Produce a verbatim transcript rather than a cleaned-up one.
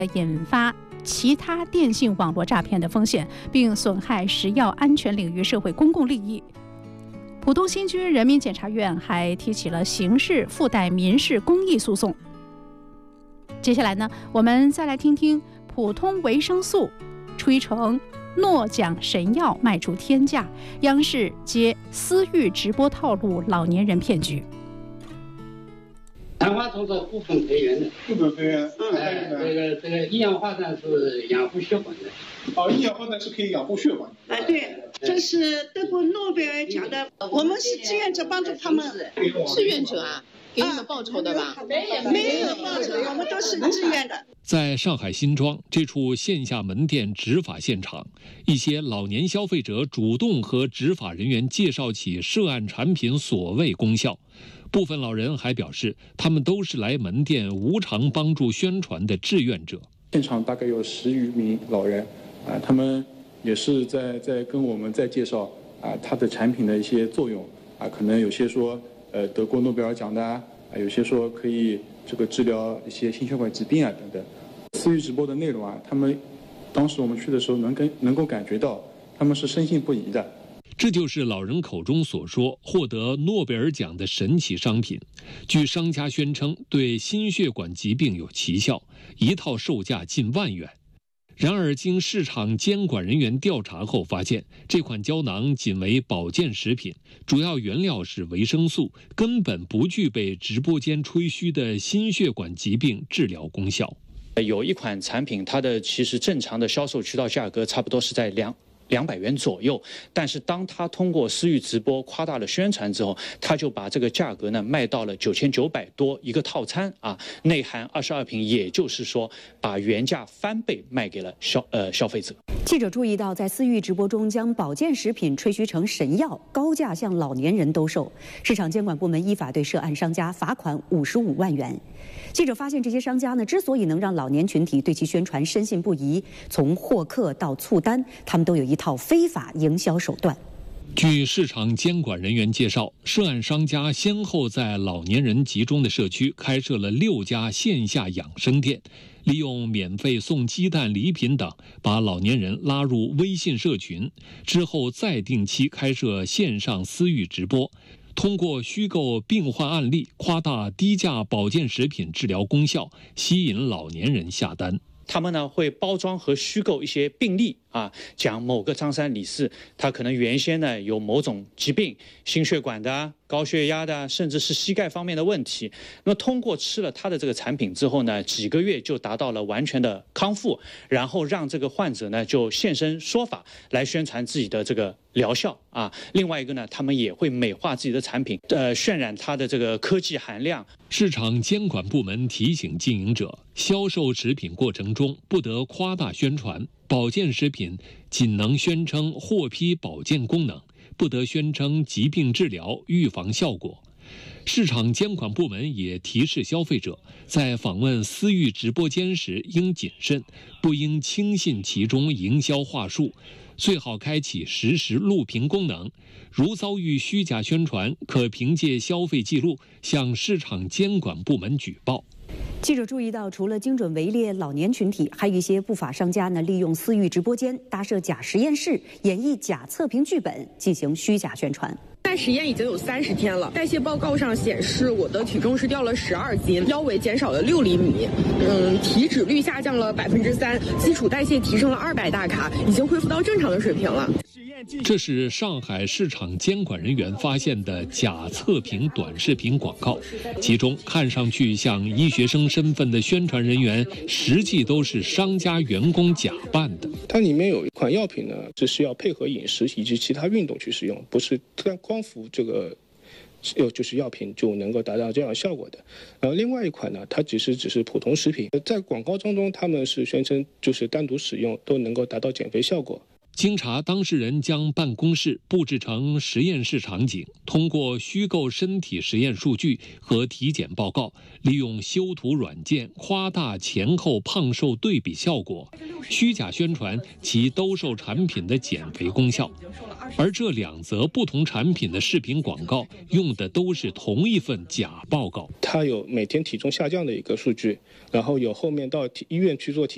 引发其他电信网络诈骗的风险，并损害食药安全领域社会公共利益。浦东新区人民检察院还提起了刑事附带民事公益诉讼。接下来呢，我们再来听听普通维生素吹成诺奖神药卖出天价，央视揭私域直播套路老年人骗局。 兰花虫是部分培源的， 部分培源， 嗯，哎，这个这个一氧化碳是养护血管的。 哦，一氧化碳是可以养护血管的。 哎，对，这是得过诺贝尔奖的，我们是志愿者帮助他们。 志愿者啊，给你们报酬的吧？ 没有，没有报酬，我们都是志愿的。 在上海新庄这处线下门店执法现场，一些老年消费者主动和执法人员介绍起涉案产品所谓功效。部分老人还表示，他们都是来门店无偿帮助宣传的志愿者。 现场大概有十余名老人，啊，他们也是在在跟我们在介绍啊，它的产品的一些作用啊，可能有些说呃得过诺贝尔奖的啊，有些说可以这个治疗一些心血管疾病啊等等。私域直播的内容啊，他们当时我们去的时候能跟能够感觉到他们是深信不疑的。 这就是老人口中所说获得诺贝尔奖的神奇商品。据商家宣称，对心血管疾病有奇效，一套售价近万元。然而，经市场监管人员调查后发现，这款胶囊仅为保健食品，主要原料是维生素，根本不具备直播间吹嘘的心血管疾病治疗功效。 有一款产品，它的其实正常的销售渠道价格差不多是在两。两百元左右，但是当他通过私域直播夸大了宣传之后，他就把这个价格呢卖到了九千九百多一个套餐啊，内含二十二瓶，也就是说把原价翻倍卖给了消呃消费者。 记者注意到，在私域直播中将保健食品吹嘘成神药，高价向老年人兜售。市场监管部门依法对涉案商家罚款五十五万元。记者发现，这些商家呢，之所以能让老年群体对其宣传深信不疑，从获客到促单，他们都有一套非法营销手段。 据市场监管人员介绍，涉案商家先后在老年人集中的社区开设了六家线下养生店，利用免费送鸡蛋、礼品等，把老年人拉入微信社群，之后再定期开设线上私域直播。通过虚构病患案例，夸大低价保健食品治疗功效，吸引老年人下单。 他们呢会包装和虚构一些病例啊，讲某个张三李四，他可能原先呢有某种疾病，心血管的、高血压的，甚至是膝盖方面的问题。那么通过吃了他的这个产品之后呢，几个月就达到了完全的康复，然后让这个患者呢就现身说法来宣传自己的这个疗效啊。另外一个呢，他们也会美化自己的产品，呃，渲染它的这个科技含量。 市场监管部门提醒经营者，销售食品过程中不得夸大宣传，保健食品仅能宣称获批保健功能，不得宣称疾病治疗、预防效果。市场监管部门也提示消费者，在访问私域直播间时应谨慎，不应轻信其中营销话术，最好开启实时录屏功能。如遭遇虚假宣传，可凭借消费记录向市场监管部门举报。 记者注意到，除了精准围猎老年群体，还有一些不法商家呢，利用私域直播间搭设假实验室，演绎假测评剧本，进行虚假宣传。 在实验已经有三十天了，代谢报告上显示我的体重是掉了十二斤，腰围减少了六厘米，嗯，体脂率下降了百分之三，基础代谢提升了二百大卡，已经恢复到正常的水平了。 这是上海市场监管人员发现的假测评短视频广告，其中看上去像医学生身份的宣传人员，实际都是商家员工假扮的。 它里面有一款药品呢，这是要配合饮食以及其他运动去使用，不是光光服这个就是药品就能够达到这样效果的。然后另外一款呢，它只是只是普通食品，在广告当中他们是宣称就是单独使用都能够达到减肥效果。 经查，当事人将办公室布置成实验室场景，通过虚构身体实验数据和体检报告，利用修图软件夸大前后胖瘦对比效果，虚假宣传其兜售产品的减肥功效。而这两则不同产品的视频广告用的都是同一份假报告， 它有每天体重下降的一个数据，然后有后面到医院去做体